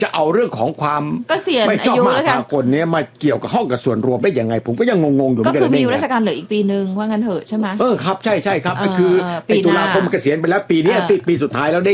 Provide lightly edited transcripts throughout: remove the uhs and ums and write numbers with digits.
จะเอาเรื่องของความไม่ชอบมาตรากลนี้มาเกี่ยวกับห้องกับส่วนรวมได้ยังไงผมก็ยังงงๆอยู่ก็คือมีราชการเหลืออีกปีนึงว่างั้นเถอะใช่ไหมครับใช่ครับคือตุลาคมเกษียณไปแล้วปีนี้ปีสุดท้ายแล้วเด้ง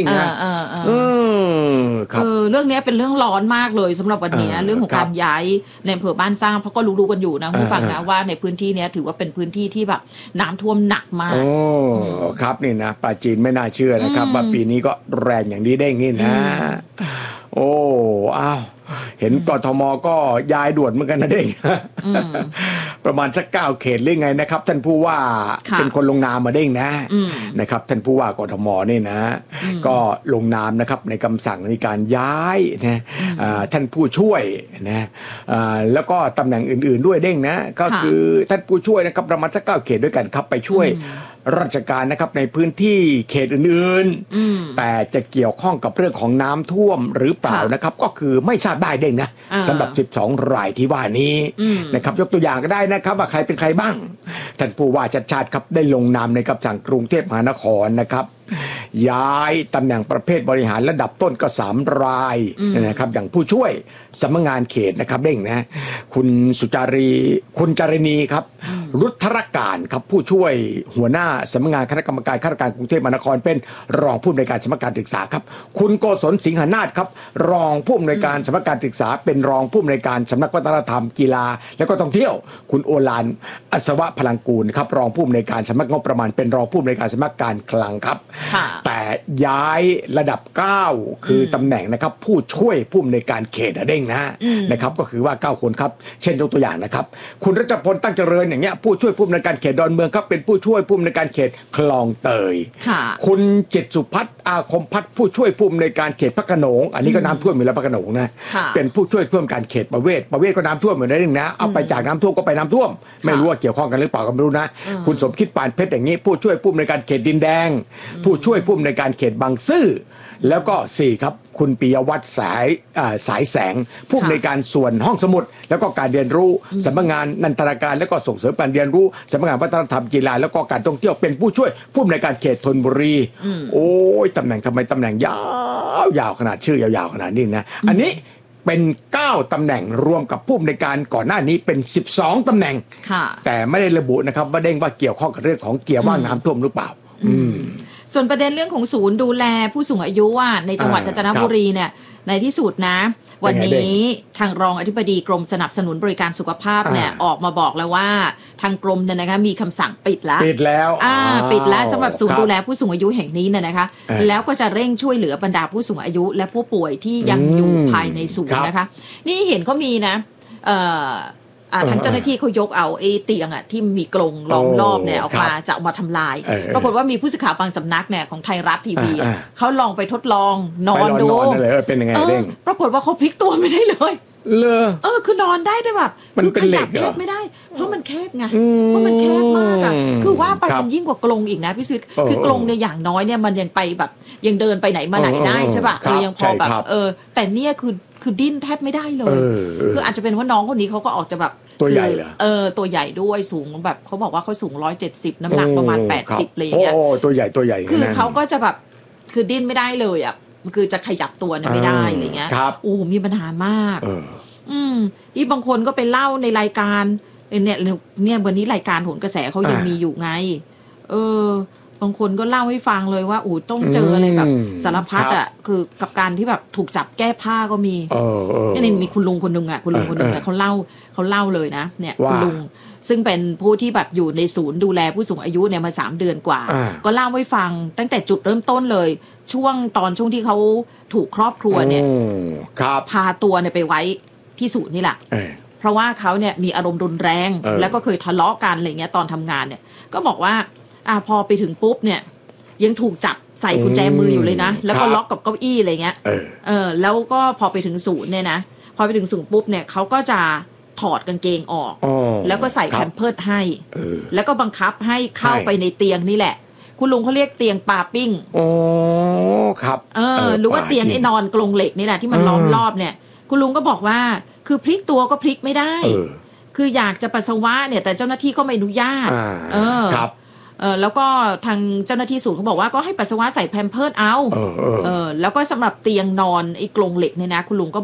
นะครับเรื่องนี้เป็นเรื่องร้อนมากเลยสำหรับวันนี้เรื่องของการย้ายในอำเภอบ้านสร้างเพราะก็รู้ๆกันอยู่นะผู้ฟังนะว่าในพื้นที่นี้ถือว่าเป็นพื้นที่ที่แบบน้ำท่วมหนักมากครับนี่นะปราจีนไม่น่าเชื่อนะครับว่าปีนี้ก็แรงอย่างนี้เด้งนี่นะโอ้อ้าวเห็นกทมก็ย้ายด่วนเหมือนกันนะเด้งประมาณสัก9 เขตหรือไงนะครับท่านผู้ว่าเป็นคนลงนามมาเด้งนะครับท่านผู้ว่ากทมนี่นะก็ลงนามนะครับในคำสั่งในการย้ายนะท่านผู้ช่วยนะแล้วก็ตำแหน่งอื่นๆด้วยเด้งนะก็คือท่านผู้ช่วยนะครับประมาณสัก9 เขตด้วยกันครับไปช่วยราชการนะครับในพื้นที่เขตอื่นๆแต่จะเกี่ยวข้องกับเรื่องของน้ำท่วมหรือเปล่านะครับก็คือไม่ทราบได้เด้งนะสำหรับ12 รายที่ว่านี้นะครับยกตัวอย่างก็ได้นะครับว่าใครเป็นใครบ้างท่านผู้ว่าชัดชาติครับได้ลงนามในคำสั่งกรุงเทพมหานครนะครับย้ายตำแหน่งประเภทบริหารระดับต้นก็3 รายนะครับอย่างผู้ช่วยสำนักงานเขตนะครับเด้งนะคุณคุณจารินีครับรุทธรการครับผู้ช่วยหัวหน้าสำนักงานคณะกรรมการข้าราชการกรุงเทพมหานครเป็นรองผู้อำนวยการสำนักการศึกษาครับคุณโกศลสิงหนาถครับรองผู้อำนวยการสำนักการศึกษาเป็นรองผู้อำนวยการสำนักวัฒนธรรมกีฬาและก็ท่องเที่ยวคุณโอฬารอัศวะพลังกูลครับรองผู้อำนวยการสำนักงบประมาณเป็นรองผู้อำนวยการสำนักการคลังครับแต่ย้ายระดับ9คือตำแหน่งนะครับผู้ช่วยผู้อำนวยการเขตเด้งนะครับก็คือว่า9 คนครับเช่นยกตัวอย่างนะครับคุณรัชพลตั้งเจริญอย่างเงี้ยผู้ช่วยผู้อำนวยการเขตดอนเมืองครับเป็นผู้ช่วยผู้อำนวยการเขตคลองเตยคุณจิตรสุพัฒน์อาคมพัฒน์ผู้ช่วยผู้อำนวยการเขตพระโขนงอันนี้ก็น้ำท่วมอยู่แล้วพระโขนงนะเป็นผู้ช่วยผู้อำนวยการเขตประเวศก็น้ำท่วมเหมือนกันนะเอาไปจากน้ำท่วมก็ไปน้ำท่วมไม่รู้ว่าเกี่ยวข้องกันหรือเปล่าก็ไม่รู้นะคุณสมคิดปานเพชรอย่างนี้ผู้ช่วยผู้อำนวยการเขตดินแดงผู้ช่วยผู้อำนวยการเขตบางซื่อแล้วก็4ครับคุณปิยวัฒน์สายแสงผู้อำนวยการส่วนห้องสมุดแล้วก็การเรียนรู้สำนักงานนันทนาการแล้วก็ส่งเสริมการเรียนรู้สำนักงานวัฒนธรรมกีฬาแล้วก็การท่องเที่ยวเป็นผู้ช่วยผู้อำนวยการเขตธนบุรีโอ้ยตำแหน่งทำไมตำแหน่งยาวขนาดชื่อยาวขนาดนี้นะอันนี้เป็น9 ตำแหน่งรวมกับผู้อำนวยการก่อนหน้านี้เป็น12 ตำแหน่งแต่ไม่ได้ระบุนะครับว่าเด้งว่าเกี่ยวข้องกับเรื่องของเกี่ยวว่าน้ำท่วมหรือเปล่าส่วนประเด็นเรื่องของศูนย์ดูแลผู้สูงอายุว่าในจังหวัดกาญจนบุรีเนี่ยในที่สุดนะวันนี้ทางรองอธิบดีกรมสนับสนุนบริการสุขภาพเนี่ยออกมาบอกแล้วว่าทางกรมเนี่ยนะคะมีคำสั่งปิดแล้วปิดแล้วสำหรับศูนย์ดูแลผู้สูงอายุแห่งนี้เนี่ยนะคะแล้วก็จะเร่งช่วยเหลือบรรดาผู้สูงอายุและผู้ป่วยที่ยังอยู่ภายในศูนย์นะคะนี่เห็นเขามีนะทางเจ้าหน้าที่เขายกเอาไอ้เตียงที่มีกรงล้อมรอบเนี่ยออกมาจะเอามาทำลายปรากฏว่ามีผู้สื่อข่าวบางสำนักเนี่ยของไทยรัฐทีวีเขาลองไปทดลองนอนดูเป็นยังไงเด้งปรากฏว่าเขาพลิกตัวไม่ได้เลยคือนอนได้ด้วยแบบคือขยับแทบไม่ได้เพราะมันแคบไงเพราะมันแคบมากคือว่าไปมันยิ่งกว่ากรงอีกนะพี่ซื้อคือกรงเนี่ยอย่างน้อยเนี่ยมันยังไปแบบยังเดินไปไหนมาไหนได้ใช่ป่ะยังพอแบบแต่เนี่ยคือดิ้นแทบไม่ได้เลยคืออาจจะเป็นว่าน้องคนนี้เขาก็ออกจะแบบตัวใหญ่เหรอตัวใหญ่ด้วยสูงแบบเขาบอกว่าเขาสูง170น้ำหนักประมาณ80อะไรอย่างเงี้ยตัวใหญ่คือเขาก็จะแบบคือดิ้นไม่ได้เลยคือจะขยับตัวไม่ได้อะไรเงี้ยมีปัญหามากที่บางคนก็ไปเล่าในรายการเนี่ยวันนี้รายการโหนกระแสเขายังมีอยู่ไงบางคนก็เล่าให้ฟังเลยว่าต้องเจออะไรแบบสารพัดคือกับการที่แบบถูกจับแก้ผ้าก็มีนี่มีคุณลุงคนนึงคุณลุงคนนึงเขาเล่าเลยนะเนี่ยคุณลุงซึ่งเป็นผู้ที่แบบอยู่ในศูนย์ดูแลผู้สูงอายุเนี่ยมา3 เดือนกว่าก็เล่าให้ฟังตั้งแต่จุดเริ่มต้นเลยช่วงที่เขาถูกครอบครัวเนี่ยพาตัวเนี่ยไปไว้ที่ศูนย์นี่แหละเพราะว่าเขาเนี่ยมีอารมณ์รุนแรงแล้วก็เคยทะเลาะกันอะไรเงี้ยตอนทำงานเนี่ยก็บอกว่าพอไปถึงปุ๊บเนี่ยยังถูกจับใส่กุญแจมืออยู่เลยนะแล้วก็ล็อกกับเก้าอี้อะไรเงี้ยแล้วก็พอไปถึงศูนย์เนี่ยนะพอไปถึงศูนย์ปุ๊บเนี่ยเขาก็จะถอดกางเกงออกแล้วก็ใส่แพมเพิร์สให้แล้วก็บังคับให้เข้าไปในเตียงนี่แหละคุณลุงเขาเรียกเตียงปาปิ้งครับหรือว่าเตียงไอ้นอนกรงเหล็กนี่แหละที่มันล้อมรอบเนี่ยคุณลุงก็บอกว่าคือพลิกตัวก็พลิกไม่ได้คืออยากจะปัสสาวะเนี่ยแต่เจ้าหน้าที่ก็ไม่อนุญาตครับแล้วก็ทางเจ้าหน้าที่ศูนย์เขาบอกว่าก็ให้ปัสสาวะใส่แพมเพิร์สเอาแล้วก็สำหรับเตียงนอนไอ้กรงเหล็กเนี่ยนะคุณลุงก็